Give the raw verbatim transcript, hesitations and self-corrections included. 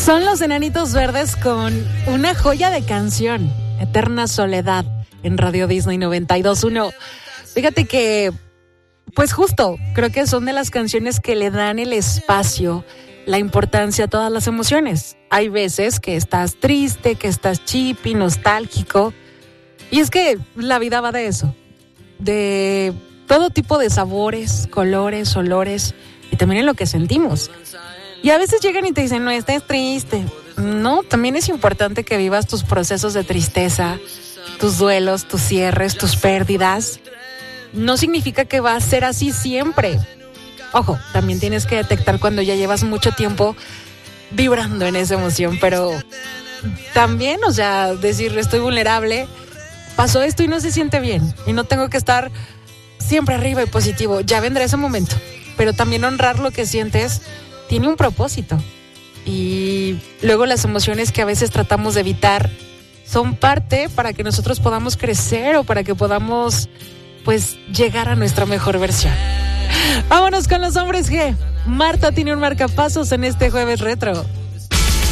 Son los Enanitos Verdes con una joya de canción, Eterna Soledad, en Radio Disney noventa y dos punto uno. Fíjate que, pues justo, creo que son de las canciones que le dan el espacio, la importancia a todas las emociones. Hay veces que estás triste, que estás chippy, nostálgico. Y es que la vida va de eso, de todo tipo de sabores, colores, olores y también en lo que sentimos. Y a veces llegan y te dicen, no estés triste. No, también es importante que vivas tus procesos de tristeza, tus duelos, tus cierres, tus pérdidas. No significa que va a ser así siempre. Ojo, también tienes que detectar cuando ya llevas mucho tiempo vibrando en esa emoción, pero también, o sea, decir estoy vulnerable, pasó esto y no se siente bien, y no tengo que estar siempre arriba y positivo, ya vendrá ese momento, pero también honrar lo que sientes tiene un propósito. Y luego las emociones que a veces tratamos de evitar son parte para que nosotros podamos crecer o para que podamos, pues, llegar a nuestra mejor versión. Vámonos con los hombres G. Marta tiene un marcapasos en este jueves retro.